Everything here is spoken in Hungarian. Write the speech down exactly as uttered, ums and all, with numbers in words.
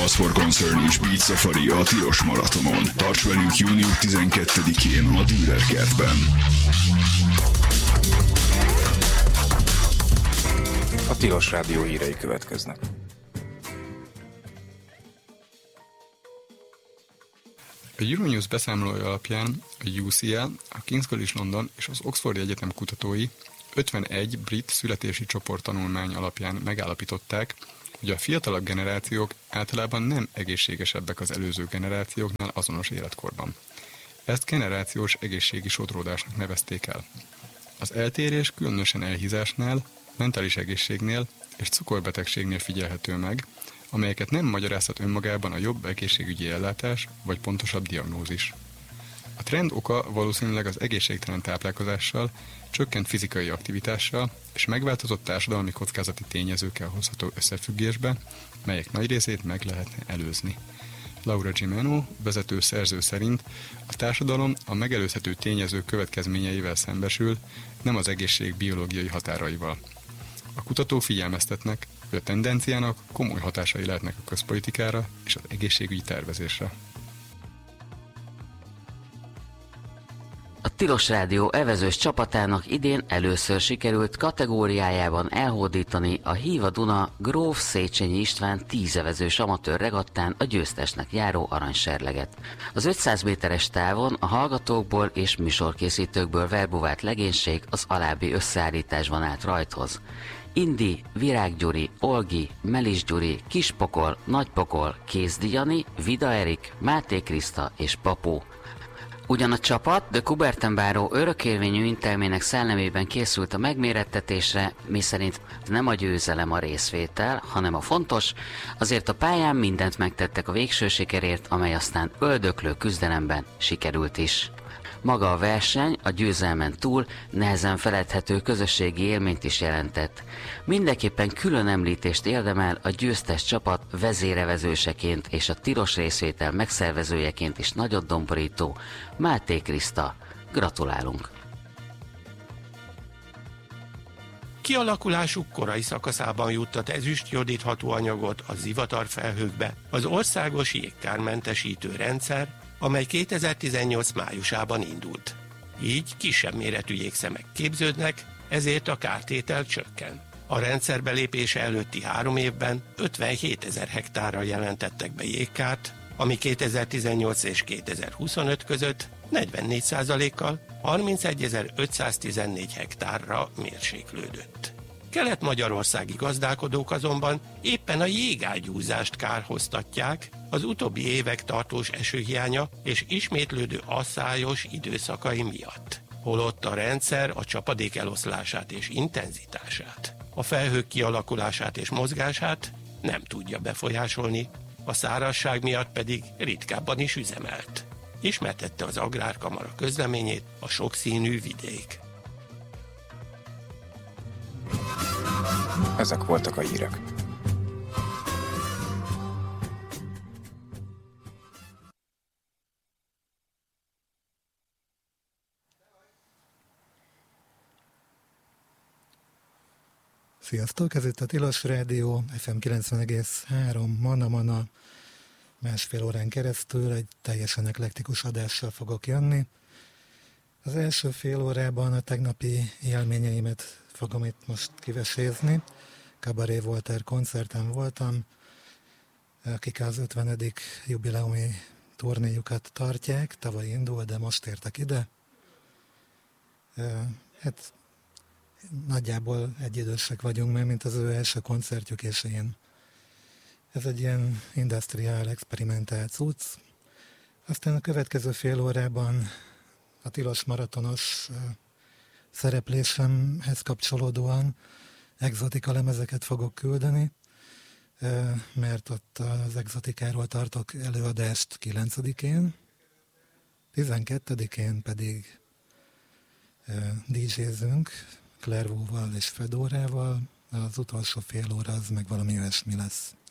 Cause for Concern és Beat Safari a Tilos Maratonon. Tarts velünk június tizenkettedikén a Dürer kertben. A Tilos Rádió hírei következnek. A Euronews beszámolója alapján a U C L, a King's College London és az Oxfordi Egyetem kutatói ötvenegy brit születési csoporttanulmány alapján megállapították, hogy a fiatalabb generációk általában nem egészségesebbek az előző generációknál azonos életkorban. Ezt generációs egészségi sodródásnak nevezték el. Az eltérés különösen elhízásnál, mentális egészségnél és cukorbetegségnél figyelhető meg, amelyeket nem magyarázhat önmagában a jobb egészségügyi ellátás vagy pontosabb diagnózis. A trend oka valószínűleg az egészségtelen táplálkozással, csökkent fizikai aktivitással és megváltozott társadalmi kockázati tényezőkkel hozható összefüggésbe, melyek nagy részét meg lehetne előzni. Laura Gimeno, vezető szerző szerint a társadalom a megelőzhető tényezők következményeivel szembesül, nem az egészség biológiai határaival. A kutatók figyelmeztetnek, hogy a tendenciának komoly hatásai lehetnek a közpolitikára és az egészségügyi tervezésre. A Tilos Rádió evezős csapatának idén először sikerült kategóriájában elhódítani a Híva Duna Gróf Széchenyi István tízevezős amatőr regattán a győztesnek járó aranyserleget. Az ötszáz méteres távon a hallgatókból és műsorkészítőkből verbuvált legénység az alábbi összeállításban állt rajthoz. Indi, Virág Gyuri, Olgi, Melis Gyuri, Kispokol, Nagypokol, Kézdi Jani, Vida Erik, Máté Kriszta és Papó. Ugyan a csapat de Kubertenbáró örökérvényű intelmének szellemében készült a megmérettetésre, miszerint nem a győzelem a részvétel, hanem a fontos, azért a pályán mindent megtettek a végső sikerért, amely aztán öldöklő küzdelemben sikerült is. Maga a verseny a győzelmen túl nehezen feledhető közösségi élményt is jelentett. Mindenképpen külön említést érdemel a győztes csapat vezérevezőseként és a tilos részvétel megszervezőjeként is nagyot domborító Máté Kriszta. Gratulálunk! Kialakulásuk korai szakaszában juttat ezüstjodítható anyagot a zivatarfelhőkbe az országos jégkármentesítő rendszer, amely kétezer-tizennyolc májusában indult. Így kisebb méretű jégszemek képződnek, ezért a kártétel csökken. A rendszer belépése előtti három évben ötvenhétezer hektárra jelentettek be jégkárt, ami kétezer-tizennyolc és kétezer-huszonöt között negyvennégy százalékkal harmincegyezer-ötszáztizennégy hektárra mérséklődött. Kelet-magyarországi gazdálkodók azonban éppen a jégágyúzást kárhoztatják az utóbbi évek tartós esőhiánya és ismétlődő asszályos időszakai miatt. Holott a rendszer a csapadék eloszlását és intenzitását, a felhők kialakulását és mozgását nem tudja befolyásolni, a szárazság miatt pedig ritkábban is üzemelt. Ismertette az Agrárkamara közleményét a sokszínű vidék. Ezek voltak a hírek. Sziasztok, ez itt a Tilos Rádió, ef em kilencven egész három, Mana-Mana, másfél órán keresztül egy teljesen eklektikus adással fogok jönni. Az első fél órában a tegnapi élményeimet fogom itt most kivesézni. Kabaré Voltaire koncerten voltam, akik az ötvenedik jubileumi turnéjukat tartják, tavaly indul, de most értek ide. Hát nagyjából egyidősek vagyunk meg, mint az ő első koncertjük és én. Ez egy ilyen industriál, experimentált cucc. Aztán a következő fél órában a tilos maratonos szereplésemhez kapcsolódóan exotika lemezeket fogok küldeni, mert ott az exotikáról tartok előadást kilencedikén, tizenkettedikén pedig dé jézünk Clairvaux-val és Fedorával, az utolsó fél óra az meg valami olyasmi lesz.